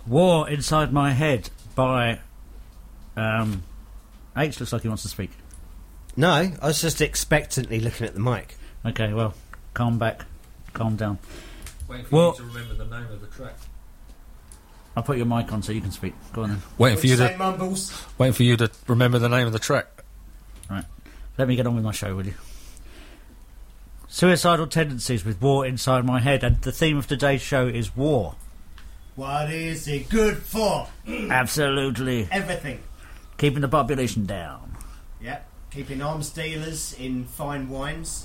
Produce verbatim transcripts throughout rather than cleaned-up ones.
War Inside My Head by... Um, H looks like he wants to speak. No, I was just expectantly looking at the mic. Okay, well, calm back. Calm down. Waiting for Well- you to remember the name of the track. I'll put your mic on so you can speak. Go on then. Waiting for you Say to mumbles. waiting for you to remember the name of the track. Right. Let me get on with my show, will you? Suicidal tendencies with War Inside My Head, and the theme of today's show is war. What is it good for? Absolutely. Everything. Keeping the population down. Yep. Keeping arms dealers in fine wines.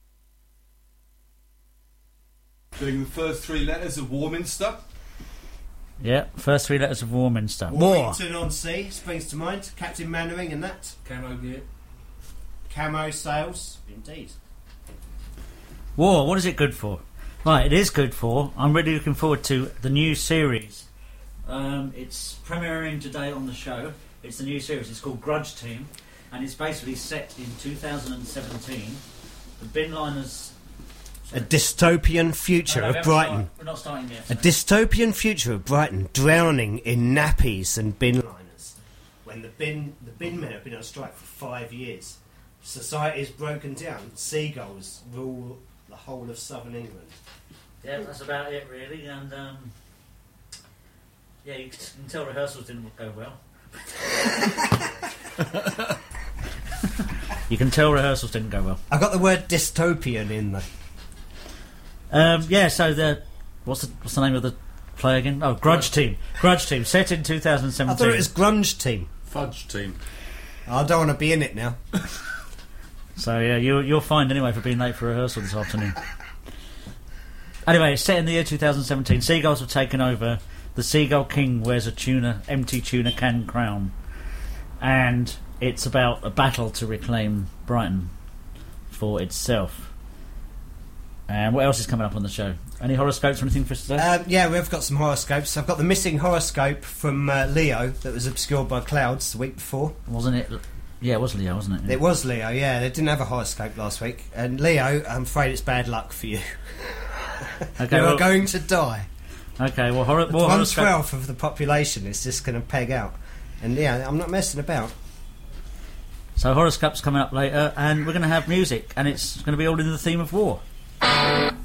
Doing the first three letters of Warminster. Yeah, first three letters of Warminster. War. Warrington on Sea springs to mind. Captain Mannering and that. Camo gear. Camo sails. Indeed. War, what is it good for? Right, it is good for. I'm really looking forward to the new series. Um, it's premiering today on the show. It's the new series. It's called Grudge Team, and it's basically set in two thousand seventeen. The Binliners... A dystopian future No, no, we of haven't Brighton. started- We're not starting yet. A dystopian future of Brighton drowning in nappies and bin liners. When the bin the bin men have been on strike for five years. Society is broken down. Seagulls rule the whole of southern England. Yeah, that's about it, really. And um, yeah, you can tell rehearsals didn't go well. You can tell rehearsals didn't go well. I got the word dystopian in there. Um, yeah, so the what's the what's the name of the play again? Oh, Grudge Team. Grudge Team, set in two thousand I seventeen. thought it was Grunge Team. Fudge team. I don't want to be in it now. So yeah, you you're fined anyway for being late for rehearsal this afternoon. Anyway, it's set in the year two thousand seventeen. Seagulls have taken over. The Seagull King wears a tuna, empty tuna can crown, and it's about a battle to reclaim Brighton for itself. And what else is coming up on the show? Any horoscopes or anything for us today? Um, yeah, we've got some horoscopes. I've got the missing horoscope from uh, Leo that was obscured by clouds the week before. Wasn't it? Yeah, it was Leo, wasn't it? Yeah. It was Leo, yeah. They didn't have a horoscope last week. And Leo, I'm afraid it's bad luck for you. Okay, you well, are going to die. okay, well, hor- more One horoscope. twelfth of the population is just going to peg out. And yeah, I'm not messing about. So horoscopes coming up later, and we're going to have music, and it's going to be all in the theme of war.